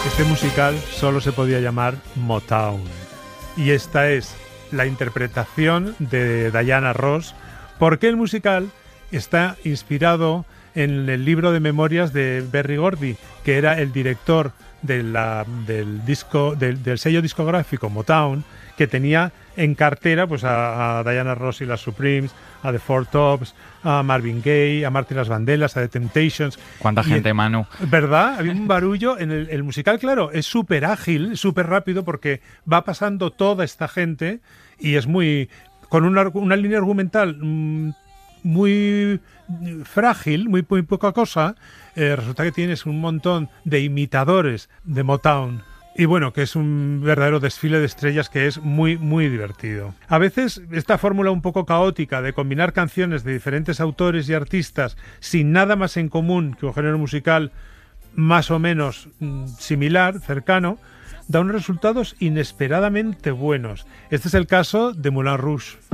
Este musical solo se podía llamar Motown. Y esta es la interpretación de Diana Ross, porque el musical está inspirado en el libro de memorias de Berry Gordy, que era el director del sello discográfico Motown, que tenía en cartera pues a Diana Ross y las Supremes, a The Four Tops, a Marvin Gaye, a Martin Las Vandellas, a The Temptations. ¿Cuánta gente, Manu? ¿Verdad? Había un barullo. En el musical, claro, es súper ágil, súper rápido, porque va pasando toda esta gente y es muy... con una línea argumental muy frágil, muy poca cosa. Resulta que tienes un montón de imitadores de Motown. Y bueno, que es un verdadero desfile de estrellas que es muy, muy divertido. A veces esta fórmula un poco caótica de combinar canciones de diferentes autores y artistas sin nada más en común que un género musical más o menos similar, cercano, da unos resultados inesperadamente buenos. Este es el caso de Moulin Rouge.